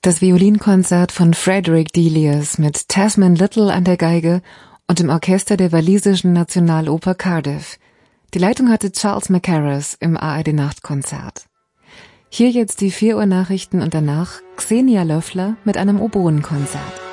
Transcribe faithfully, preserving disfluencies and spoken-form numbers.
Das Violinkonzert von Frederick Delius mit Tasman Little an der Geige und dem Orchester der walisischen Nationaloper Cardiff. Die Leitung hatte Charles Mackerras im A R D-Nachtkonzert. Hier jetzt die vier Uhr Nachrichten und danach Xenia Löffler mit einem Oboenkonzert.